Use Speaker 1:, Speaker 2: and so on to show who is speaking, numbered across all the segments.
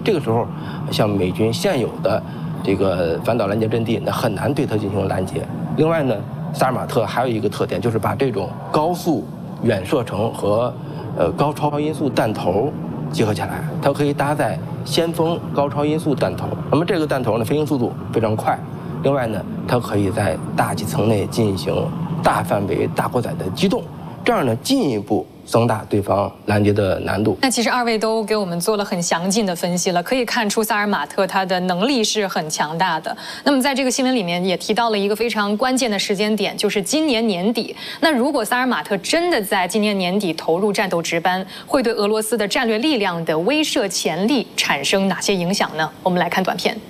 Speaker 1: 这个时候，像美军现有的这个反导拦截阵地，那很难对它进行拦截。另外呢，萨尔马特还有一个特点，就是把这种高速远射程和高超音速弹头结合起来，它可以搭载先锋高超音速弹头。那么这个弹头呢，飞行速度非常快。另外呢，它可以在大气层内进行大范围、大过载的机动，这样呢，进一步增大对方拦截的难度。
Speaker 2: 那其实二位都给我们做了很详尽的分析了，可以看出萨尔马特它的能力是很强大的。那么在这个新闻里面也提到了一个非常关键的时间点，就是今年年底。那如果萨尔马特真的在今年年底投入战斗值班，会对俄罗斯的战略力量的威慑潜力产生哪些影响呢？我们来看短片。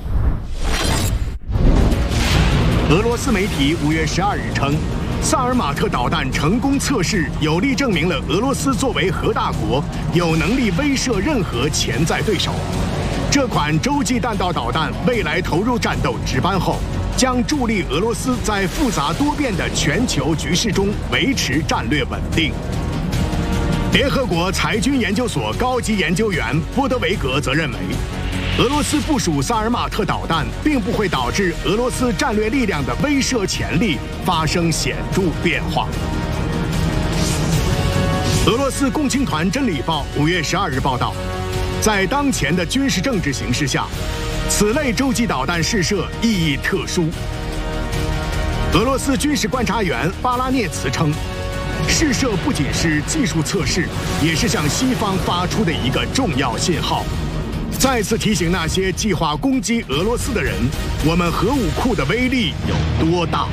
Speaker 3: 俄罗斯媒体5月12日称，萨尔马特导弹成功测试，有力证明了俄罗斯作为核大国，有能力威慑任何潜在对手。这款洲际弹道导弹未来投入战斗值班后，将助力俄罗斯在复杂多变的全球局势中维持战略稳定。联合国裁军研究所高级研究员波德维格则认为，俄罗斯部署萨尔马特导弹并不会导致俄罗斯战略力量的威慑潜力发生显著变化。俄罗斯共青团真理报5月12日报道，在当前的军事政治形势下，此类洲际导弹试射意义特殊。俄罗斯军事观察员巴拉涅茨称，试射不仅是技术测试，也是向西方发出的一个重要信号。再次提醒那些计划攻击俄罗斯的人，我们核武库的威力有多大。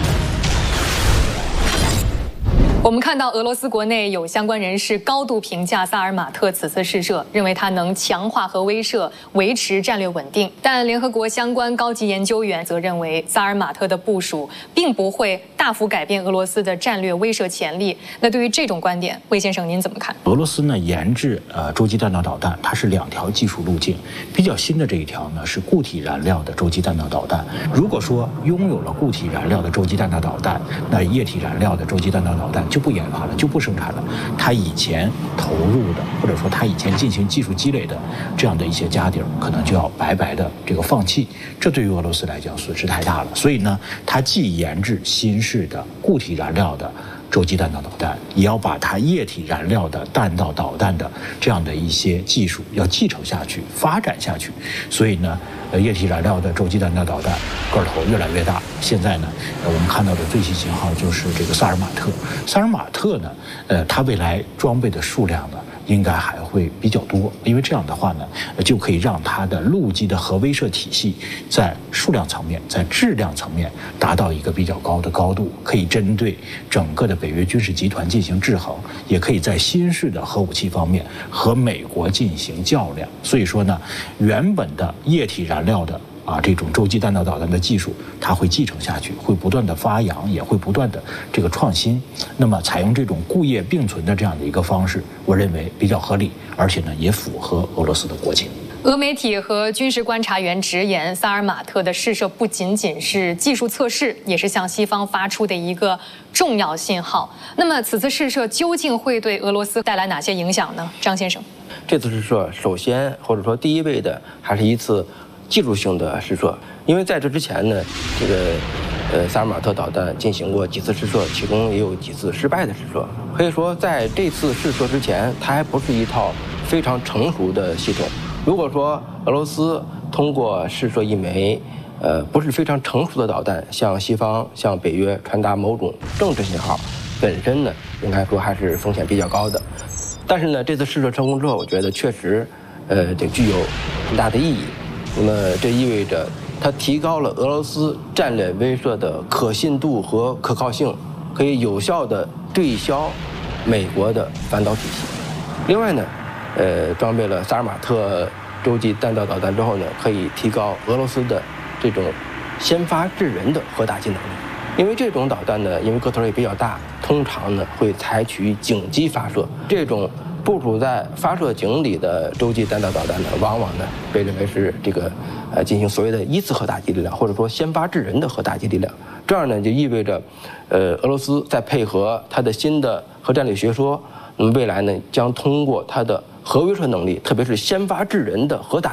Speaker 2: 我们看到俄罗斯国内有相关人士高度评价萨尔马特此次试射，认为它能强化核威慑，维持战略稳定。但联合国相关高级研究员则认为，萨尔马特的部署并不会大幅改变俄罗斯的战略威慑潜力。那对于这种观点，魏先生您怎么看？
Speaker 4: 俄罗斯呢研制洲际弹道导弹，它是2条技术路径，比较新的这一条呢是固体燃料的洲际弹道导弹。如果说拥有了固体燃料的洲际弹道导弹，那液体燃料的洲际弹道导弹就不研发了，就不生产了。他以前投入的，或者说他以前进行技术积累的这样的一些家底儿，可能就要白白的这个放弃。这对于俄罗斯来讲损失太大了。所以呢，他既研制新式的固体燃料的洲际弹道导弹，也要把它液体燃料的弹道导弹的这样的一些技术要继承下去、发展下去。所以呢，液体燃料的洲际弹道导弹个头越来越大。现在呢，我们看到的最新型号就是这个萨尔马特。萨尔马特呢，它未来装备的数量呢，应该还会比较多，因为这样的话呢，就可以让它的陆基的核威慑体系在数量层面、在质量层面达到一个比较高的高度，可以针对整个的北约军事集团进行制衡，也可以在新式的核武器方面和美国进行较量。所以说呢，原本的液体燃料的这种洲际弹道导弹的技术，它会继承下去，会不断的发扬，也会不断的这个创新。那么采用这种固液并存的这样的一个方式，我认为比较合理，而且呢也符合俄罗斯的国情。
Speaker 2: 俄媒体和军事观察员直言，萨尔马特的试射不仅仅是技术测试，也是向西方发出的一个重要信号。那么此次试射究竟会对俄罗斯带来哪些影响呢？张先生，
Speaker 1: 这次试射首先或者说第一位的还是一次技术性的试射，因为在这之前呢，这个萨尔马特导弹进行过几次试射，其中也有几次失败的试射。可以说，在这次试射之前，它还不是一套非常成熟的系统。如果说俄罗斯通过试射一枚不是非常成熟的导弹，向西方、向北约传达某种政治信号，本身呢，应该说还是风险比较高的。但是呢，这次试射成功之后，我觉得确实这具有很大的意义。那么这意味着它提高了俄罗斯战略威慑的可信度和可靠性，可以有效地对消美国的反导体系。另外呢，装备了萨尔马特洲际弹道导弹之后呢，可以提高俄罗斯的这种先发制人的核打击能力。因为这种导弹呢，因为个头也比较大，通常呢会采取井击发射。这种部署在发射井里的洲际弹道导弹呢，往往呢被认为是这个进行所谓的一次核打击力量，或者说先发制人的核打击力量。这样呢就意味着，俄罗斯在配合它的新的核战略学说，那么未来呢将通过它的核威慑能力，特别是先发制人的核打